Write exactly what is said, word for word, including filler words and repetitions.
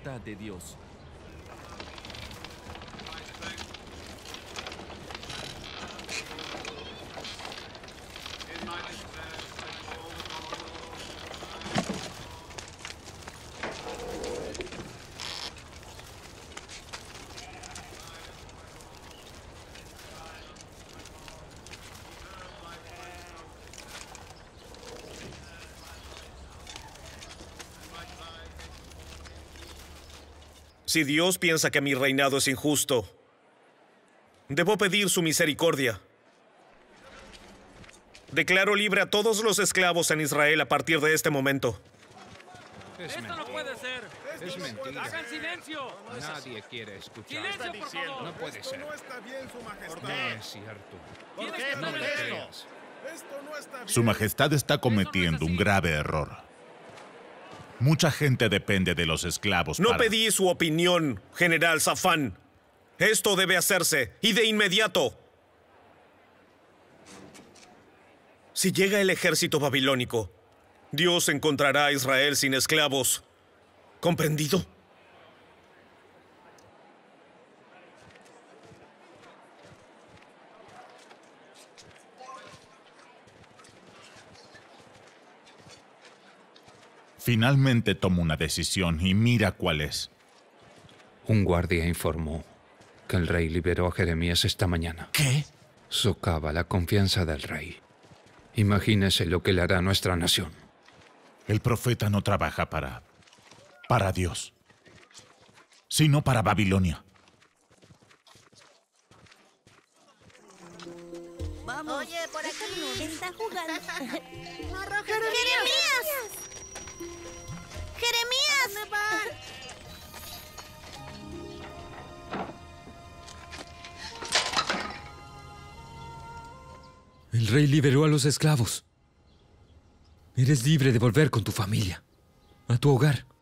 voluntad de Dios. Si Dios piensa que mi reinado es injusto, debo pedir su misericordia. Declaro libre a todos los esclavos en Israel a partir de este momento. Es ¡Esto mentira. no puede ser! Es mentira. ¡Hagan silencio! Nadie quiere escuchar. ¡Silencio, por favor! No puede ser. No está bien, Su No Majestad. es cierto. Tienes que No hacer le esto. creas. Esto no está bien. Su Majestad está cometiendo un grave error. Mucha gente depende de los esclavos No para... pedí su opinión, General Safán. Esto debe hacerse, y de inmediato. Si llega el ejército babilónico, Dios encontrará a Israel sin esclavos. ¿Comprendido? Finalmente tomo una decisión y mira cuál es. Un guardia informó que el rey liberó a Jeremías esta mañana. ¿Qué? Socava la confianza del rey. Imagínese lo que le hará a nuestra nación. El profeta no trabaja para... para Dios, sino para Babilonia. Vamos. Oye, por aquí. Está jugando. No arrojes ¡Jeremías! ¡Jeremías! ¿Dónde van? El rey liberó a los esclavos. Eres libre de volver con tu familia, a tu hogar.